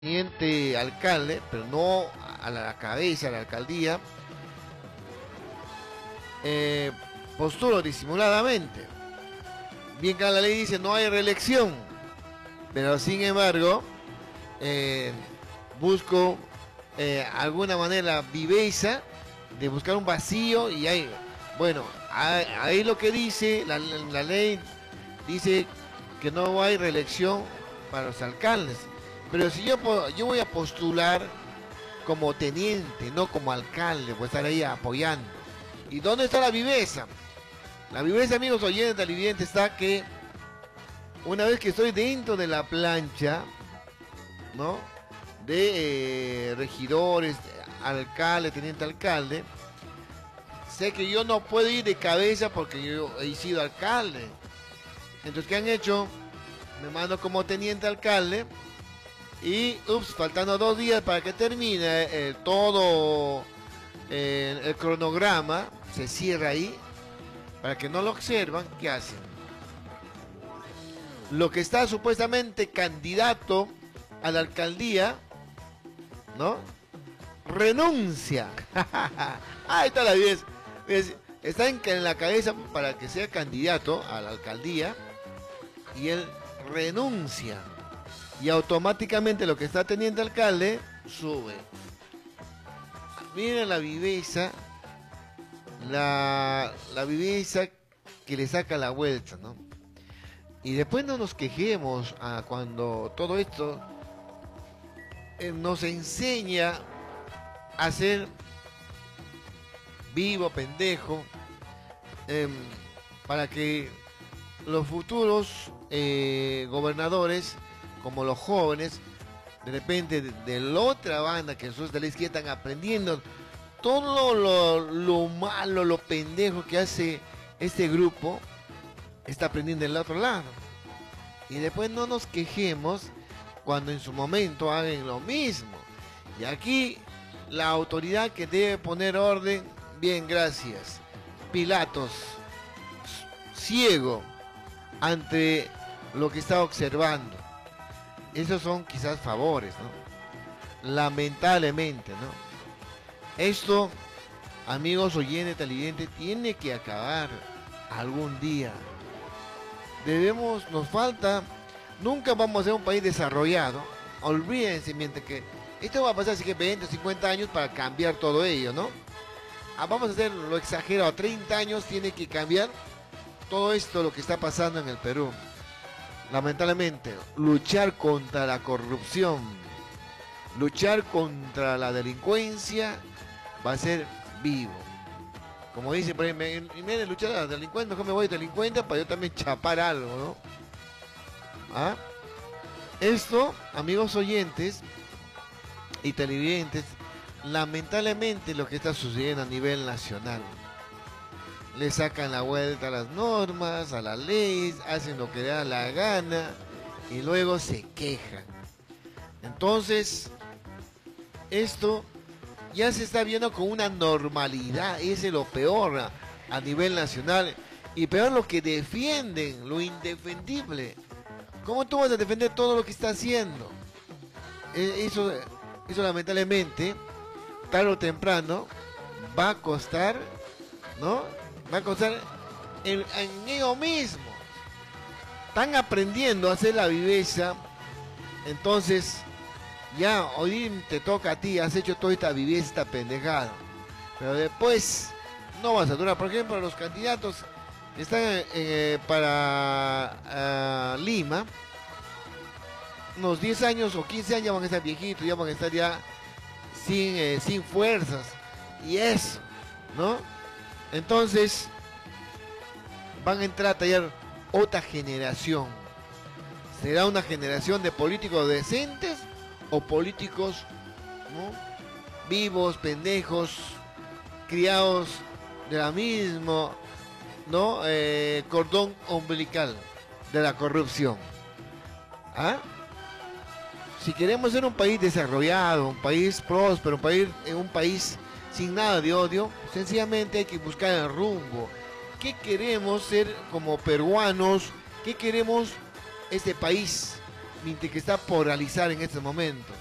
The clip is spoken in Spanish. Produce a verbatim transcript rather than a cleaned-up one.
teniente alcalde, pero no a la cabeza de la alcaldía, eh, postulo disimuladamente. Bien que la ley dice no hay reelección, pero sin embargo eh, busco eh, alguna manera viveza de buscar un vacío y hay, bueno, ahí, ahí lo que dice la, la ley dice que no hay reelección para los alcaldes. Pero si yo, yo voy a postular como teniente, no como alcalde, voy a estar ahí apoyando. ¿Y dónde está la viveza? La viveza, amigos oyentes televidentes, está que una vez que estoy dentro de la plancha, ¿no? De eh, regidores, alcalde, teniente alcalde, sé que yo no puedo ir de cabeza porque yo he sido alcalde. Entonces, ¿qué han hecho? Me mando como teniente alcalde. Y, ups, faltando dos días para que termine eh, todo eh, el cronograma, se cierra ahí, para que no lo observan, ¿qué hacen? Lo que está supuestamente candidato a la alcaldía, ¿no? Renuncia. Ahí está la vez. Está en, en la cabeza para que sea candidato a la alcaldía y él renuncia. Y automáticamente lo que está teniendo alcalde sube. Miren la viveza, la, la viveza que le saca la vuelta, ¿no? Y después no nos quejemos a cuando todo esto eh, nos enseña a ser vivo, pendejo, eh, para que los futuros eh, gobernadores, como los jóvenes, de repente de, de la otra banda que nosotros de la izquierda están aprendiendo todo lo, lo malo, lo pendejo que hace este grupo, está aprendiendo del otro lado. Y después no nos quejemos cuando en su momento hagan lo mismo. Y aquí la autoridad que debe poner orden, bien, gracias. Pilatos, ciego ante lo que está observando. Esos son quizás favores, ¿no? Lamentablemente, ¿no? Esto, amigos oyentes, televidentes, tiene que acabar algún día. Debemos, nos falta, nunca vamos a ser un país desarrollado. Olvídense, mientras que esto va a pasar así que veinte, cincuenta años para cambiar todo ello, ¿no? Ah, vamos a hacer lo exagerado, treinta años tiene que cambiar todo esto, lo que está pasando en el Perú. Lamentablemente, luchar contra la corrupción, luchar contra la delincuencia va a ser vivo. Como dice, por ejemplo, en vez de luchar a la delincuencia, mejor me voy de delincuente para yo también chapar algo, ¿no? ¿Ah? Esto, amigos oyentes y televidentes, lamentablemente lo que está sucediendo a nivel nacional. Le sacan la vuelta a las normas, a las leyes, hacen lo que le da la gana y luego se quejan. Entonces, esto ya se está viendo con una normalidad, ese es lo peor a, a nivel nacional. Y peor lo que defienden, lo indefendible. ¿Cómo tú vas a defender todo lo que está haciendo? Eso, eso lamentablemente, tarde o temprano, va a costar, ¿no? Va a costar en, en ellos mismos. Están aprendiendo a hacer la viveza. Entonces, ya hoy te toca a ti, has hecho toda esta viveza, esta pendejada. Pero después no vas a durar. Por ejemplo, los candidatos que están eh, para uh, Lima, unos diez años o quince años van a estar viejitos, ya van a estar ya sin, eh, sin fuerzas. Y eso, ¿no? Entonces, van a entrar a tallar otra generación. ¿Será una generación de políticos decentes o políticos, ¿no? vivos, pendejos, criados de la misma, ¿no? eh, cordón umbilical de la corrupción? ¿Ah? Si queremos ser un país desarrollado, un país próspero, un país, un país sin nada de odio, sencillamente hay que buscar el rumbo. ¿Qué queremos ser como peruanos? ¿Qué queremos este país mientras que está por realizar en este momento?